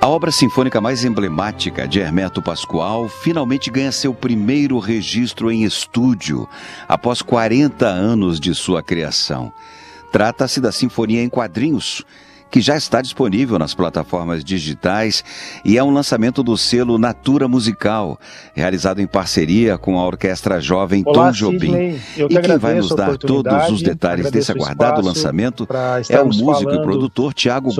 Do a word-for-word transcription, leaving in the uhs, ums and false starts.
A obra sinfônica mais emblemática de Hermeto Pascoal finalmente ganha seu primeiro registro em estúdio, após quarenta anos de sua criação. Trata-se da Sinfonia em Quadrinhos, que já está disponível nas plataformas digitais e é um lançamento do selo Natura Musical, realizado em parceria com a Orquestra Jovem Olá, Tom Jobim. Sidney. Eu E que quem vai nos agradeço a dar todos os oportunidade, detalhes desse agradeço o aguardado espaço lançamento para é o estarmos músico e falando produtor Thiago